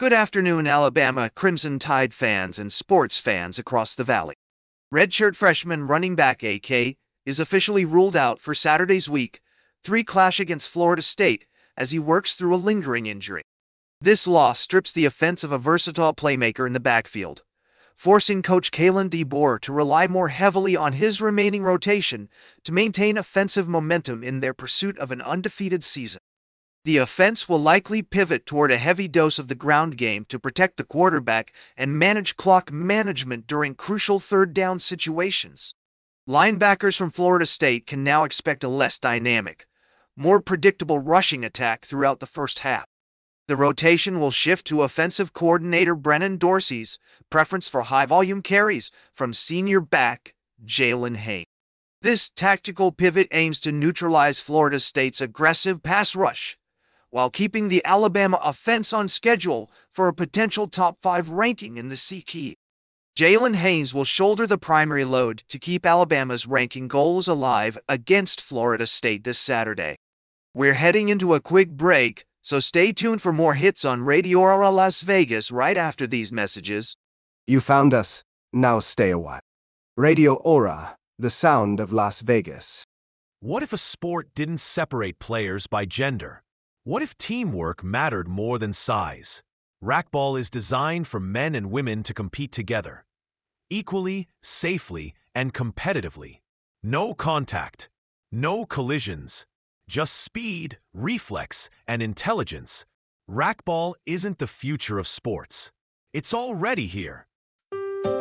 Good afternoon, Alabama Crimson Tide fans and sports fans across the valley. Redshirt freshman running back AK is officially ruled out for Saturday's Week 3 clash against Florida State as he works through a lingering injury. This loss strips the offense of a versatile playmaker in the backfield, forcing coach Kalen DeBoer to rely more heavily on his remaining rotation to maintain offensive momentum in their pursuit of an undefeated season. The offense will likely pivot toward a heavy dose of the ground game to protect the quarterback and manage clock management during crucial third-down situations. Linebackers from Florida State can now expect a less dynamic, more predictable rushing attack throughout the first half. The rotation will shift to offensive coordinator Brennan Dorsey's preference for high-volume carries from senior back Jalen Haynes. This tactical pivot aims to neutralize Florida State's aggressive pass rush, while keeping the Alabama offense on schedule for a potential top 5 ranking in the CK. Jalen Haynes will shoulder the primary load to keep Alabama's ranking goals alive against Florida State this Saturday. We're heading into a quick break, so stay tuned for more hits on Radio Aura Las Vegas right after these messages. You found us, now stay a while. Radio Aura, the sound of Las Vegas. What if a sport didn't separate players by gender? What if teamwork mattered more than size? Racquetball is designed for men and women to compete together, equally, safely, and competitively. No contact, no collisions, just speed, reflex, and intelligence. Racquetball isn't the future of sports. It's already here.